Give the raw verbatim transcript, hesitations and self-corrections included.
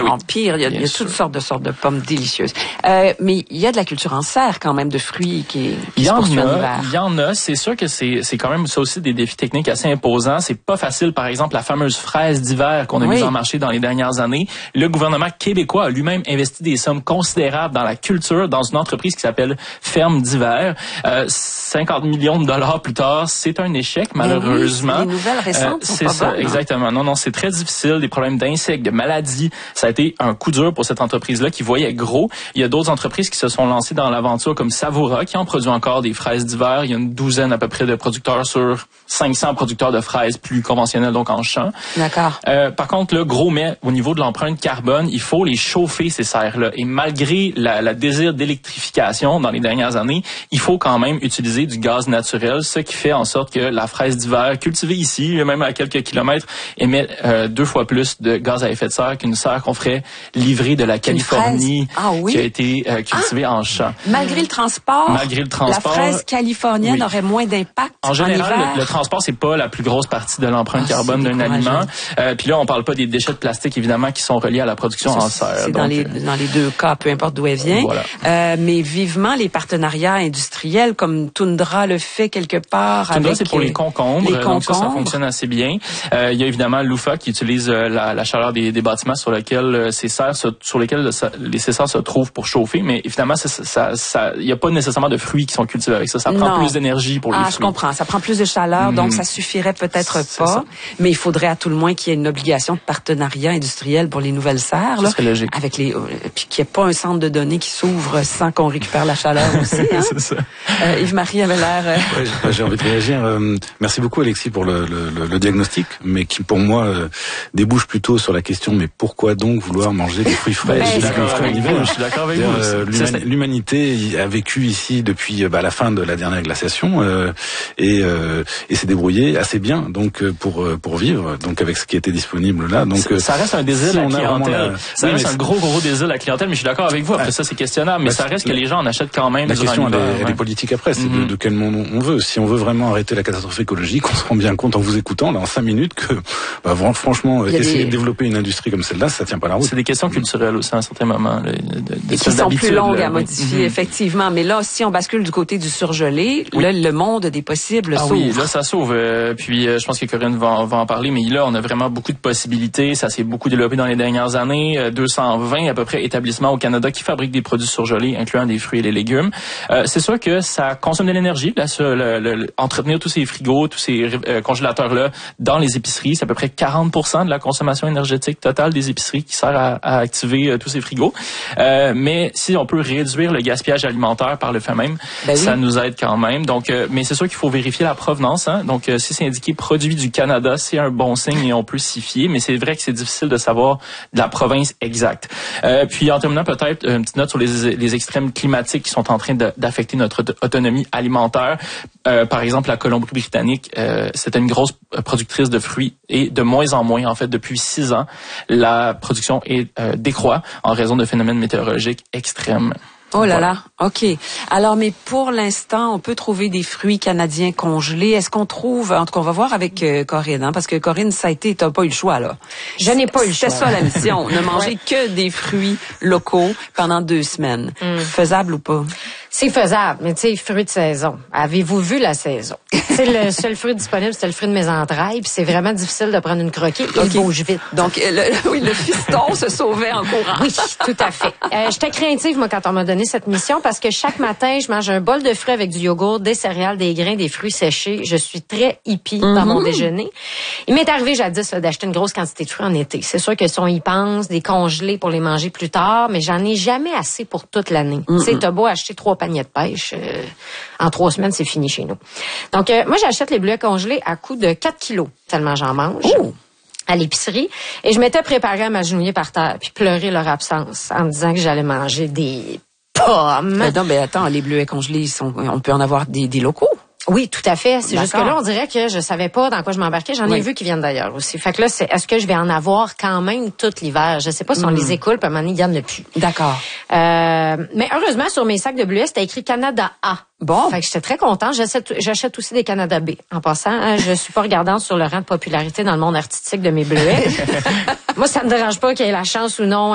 en pire. Il y a, il y a toutes sortes de sortes de pommes délicieuses. Euh, mais il y a de la culture en serre quand même de fruits qui, qui se poursuit en hiver. Il y en a. C'est sûr que c'est, c'est quand même ça aussi des défis techniques assez imposants. C'est pas facile. Par exemple, la fameuse fraise d'hiver qu'on a oui. mise en marché dans les dernières années. Le gouvernement québécois a lui-même investi des sommes considérables dans la culture, dans une entreprise qui s'appelle Ferme d'hiver. Euh, cinquante millions de dollars plus tard, c'est un échec, malheureusement. Oui, les nouvelles récentes euh, sont c'est pas ça, bonnes, exactement. Non, non, c'est très difficile. Des problèmes d'insectes, de maladies. Ça a été un coup dur pour cette entreprise-là qui voyait gros. Il y a d'autres entreprises qui se sont lancées dans l'aventure comme Savoura, qui en produit encore des fraises d'hiver. Il y a une douzaine à peu près de producteurs sur cinq cents producteurs de fraises plus conventionnels, donc en champ. D'accord. Euh, par contre, le gros mais au niveau de l'empreinte carbone, il faut les chauffer, ces serres-là. Et malgré la, la désir d'électrification dans les dernières années, il faut quand même utiliser du gaz naturel, ce qui fait en sorte que la fraise d'hiver, cultivée ici, même à quelques kilomètres, émet euh, deux fois plus de gaz à effet de serre qu'une serre qu'on ferait livrer de la Californie, ah, oui? qui a été euh, cultivée ah, en champ. Malgré le transport, malgré le transport, la fraise californienne oui. aurait moins d'impact en général, en hiver. Le, le transport, c'est pas la plus grosse partie de l'empreinte ah, carbone d'un aliment. Euh, Puis là, on parle pas des déchets de plastique, évidemment, qui sont reliés à la production ça, en serre. C'est donc, dans les, dans les deux cas, peu importe d'où elle vient. Voilà. Euh, mais vivement les partenariats industriels, comme Tundra le fait quelque part. Tundra, avec c'est pour les concombres. Les concombres. Donc ça, ça fonctionne assez bien. Euh, il y a évidemment Lufa qui utilise euh, la, la chaleur des, des bâtiments sur lesquels euh, ces serres se, sur lesquels le, les serres se trouvent pour chauffer. Mais évidemment, ça, ça, ça, il n'y a pas nécessairement de fruits qui sont cultivés avec ça. Ça prend non. plus d'énergie pour les ah, fruits. Ah, je comprends. Ça prend plus de chaleur, mmh. donc ça suffirait peut-être pas. Ça. Mais il faudrait à tout le moins qu'il y ait une obligation de partenariat industriel pour les nouvelles serres. Là, ça serait logique. Avec les, euh, puis qu'il n'y ait pas un centre de données qui s'ouvre sans qu'on récupère la chaleur aussi. Hein? C'est ça. Euh, Yves-Marie avait l'air... Euh... Ouais, j'ai envie de réagir. Euh, merci beaucoup Alexis pour le, le, le diagnostic, mais qui pour moi euh, débouche plutôt sur la question, mais pourquoi donc vouloir manger des fruits frais? Ben, je, suis d'accord avec vous, je suis d'accord avec vous. Euh, l'human, l'humanité a vécu ici depuis bah, la fin de la dernière glaciation euh, et, euh, et s'est débrouillée assez bien donc pour pour vivre, donc avec ce qui était disponible là. Donc ça, ça reste un désir si à la clientèle. La... Ça oui, reste un gros gros désir à la clientèle, mais je suis d'accord avec vous. Après ah, ça c'est questionnable, mais bah, ça reste que les gens en achètent quand même. La question elle, hiver, est, ouais. elle est politique après, c'est mm-hmm. de, de quel monde on veut. Si on veut vraiment arrêter la catastrophe écologique, on se rend bien compte en vous écoutant là en cinq minutes que bah, franchement essayer des... de développer une industrie comme celle-là, ça tient pas la route. C'est des questions culturelles aussi à un certain moment. Là, de, de, Et qui sont plus longues là, à modifier, oui. effectivement. Mais là, si on bascule du côté du surgelé, oui. là, le monde des possibles ah s'ouvre. Oui, là, ça s'ouvre. Euh, puis, euh, je pense que Corinne va, va en parler, mais là, on a vraiment beaucoup de possibilités. Ça s'est beaucoup développé dans les dernières années. Euh, deux cent vingt à peu près établissements au Canada qui fabriquent des produits surgelés, incluant des fruits et des légumes. Euh, c'est sûr que ça consomme de l'énergie, là, ça, le, le, le, entretenir tous ces frigos, tous ces euh, congélateurs-là dans les épiceries. C'est à peu près quarante pour cent de la consommation énergétique totale des épiceries qui sert à, à activer euh, tous ces frigos. Euh, mais si on peut réduire le gaspillage alimentaire par le fait même, ben ça oui. nous aide quand même. Donc, euh, mais c'est sûr qu'il faut vérifier la provenance. Hein? Donc, euh, si c'est indiqué produit du Canada, c'est un bon signe et on peut s'y fier. Mais c'est vrai que c'est difficile de savoir de la province exacte. Euh, puis, en terminant, peut-être une petite note sur les, les extrêmes climatiques qui sont en train de, d'affecter notre autonomie alimentaire. Euh, par exemple, la Colombie-Britannique, euh, c'était une grosse productrice de fruits et de moins en moins, en fait, depuis six ans, la production est, euh, décroît en raison de phénomènes météorologiques extrêmes. Oh là là, OK. Alors, mais pour l'instant, on peut trouver des fruits canadiens congelés. Est-ce qu'on trouve, en tout cas, on va voir avec euh, Corinne, hein, parce que Corinne, ça a été, t'as pas eu le choix, là. Je n'ai pas eu le choix. C'est ça la mission, ne manger ouais. que des fruits locaux pendant deux semaines. Mm. Faisable ou pas? C'est faisable, mais tu sais, fruits de saison. Avez-vous vu la saison? C'est le seul fruit disponible, c'était le fruit de mes entrailles, puis c'est vraiment difficile de prendre une croquée. Il okay. bouge vite. Donc, le, oui, le fiston se sauvait en courant. Oui, tout à fait. Euh, j'étais craintive, moi, quand on m'a donné cette mission, parce que chaque matin, je mange un bol de fruits avec du yogourt, des céréales, des grains, des fruits séchés. Je suis très hippie mm-hmm. dans mon déjeuner. Il m'est arrivé jadis là, d'acheter une grosse quantité de fruits en été. C'est sûr que si on y pense, des congelés pour les manger plus tard, mais j'en ai jamais assez pour toute l'année. Mm-hmm. Tu sais, t'as beau acheter trois paniers de pêche, euh, en trois semaines, c'est fini chez nous. Donc, euh, moi, j'achète les bleuets congelés à coût de quatre kilos, tellement j'en mange. Oh. À l'épicerie, et je m'étais préparée à m'agenouiller par terre puis pleurer leur absence en me disant que j'allais manger des pommes. Mais non, mais attends, les bleuets congelés, ils sont, on peut en avoir des, des locaux. Oui, tout à fait. C'est D'accord. juste que là, on dirait que je savais pas dans quoi je m'embarquais. J'en ai oui. vu qui viennent d'ailleurs aussi. Fait que là, c'est, est-ce que je vais en avoir quand même tout l'hiver? Je sais pas si on mm. les écoule, puis à un moment donné, il y en a plus. D'accord. Euh, mais heureusement, sur mes sacs de bleuets, c'était écrit Canada A. Bon. Fait que j'étais très contente. J'achète, j'achète aussi des Canada B. En passant, hein, je suis pas regardante sur le rang de popularité dans le monde artistique de mes bleuets. Moi, ça me dérange pas qu'il y ait la chance ou non